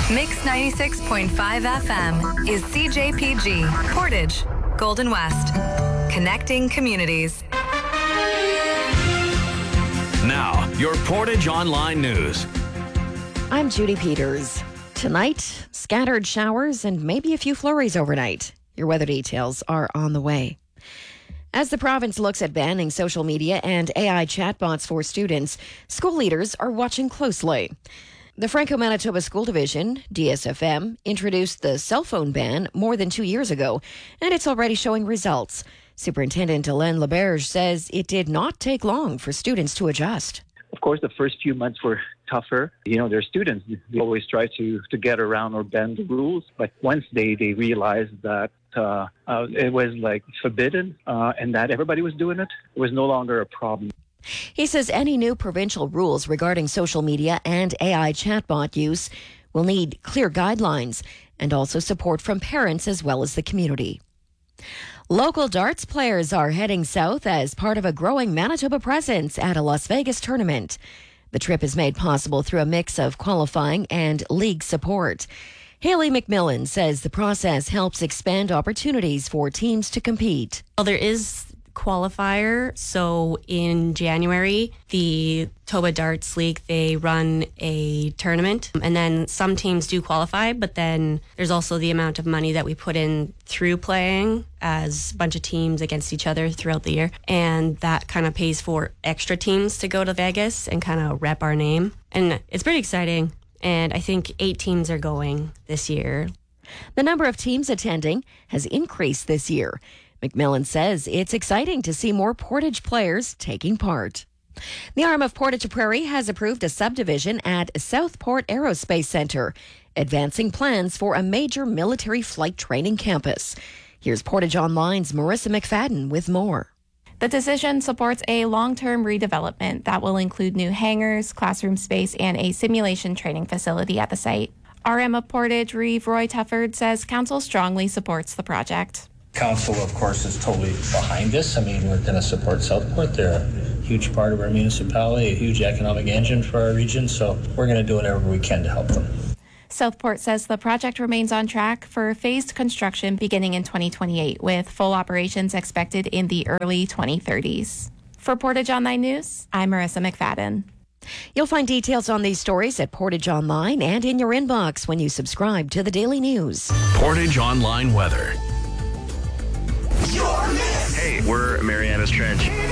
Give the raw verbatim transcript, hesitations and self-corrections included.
Mix ninety-six point five F M is C J P G, Portage, Golden West. Connecting communities. Now, your Portage Online News. I'm Judy Peters. Tonight, scattered showers and maybe a few flurries overnight. Your weather details are on the way. As the province looks at banning social media and A I chatbots for students, school leaders are watching closely. The Franco-Manitoba School Division, D S F M, introduced the cell phone ban more than two years ago, and it's already showing results. Superintendent Hélène Laberge says it did not take long for students to adjust. Of course, the first few months were tougher. You know, they're students. They always try to, to get around or bend the rules. But once they, they realized that uh, uh, it was like forbidden uh, and that everybody was doing it, it was no longer a problem. He says any new provincial rules regarding social media and A I chatbot use will need clear guidelines and also support from parents as well as the community. Local darts players are heading south as part of a growing Manitoba presence at a Las Vegas tournament. The trip is made possible through a mix of qualifying and league support. Haley McMillan says the process helps expand opportunities for teams to compete. Well, there is qualifier. So in January, the Toba Darts League, they run a tournament, and then some teams do qualify, but then there's also the amount of money that we put in through playing as a bunch of teams against each other throughout the year, and that kind of pays for extra teams to go to Vegas and kind of rep our name, and it's pretty exciting, and I think eight teams are going this year. The number of teams attending has increased this year. McMillan says it's exciting to see more Portage players taking part. The arm of Portage Prairie has approved a subdivision at Southport Aerospace Centre, advancing plans for a major military flight training campus. Here's Portage Online's Marissa McFadden with more. The decision supports a long-term redevelopment that will include new hangars, classroom space, and a simulation training facility at the site. R M of Portage, Reeve Roy Tufford, says council strongly supports the project. Council, of course, is totally behind this. I mean, we're going to support Southport. They're a huge part of our municipality, a huge economic engine for our region, so we're going to do whatever we can to help them. Southport says the project remains on track for phased construction beginning in twenty twenty-eight, with full operations expected in the early twenty thirties. For Portage Online News, I'm Marissa McFadden. You'll find details on these stories at Portage Online and in your inbox when you subscribe to the Daily News. Portage Online Weather. Hey, we're Marianas Trench.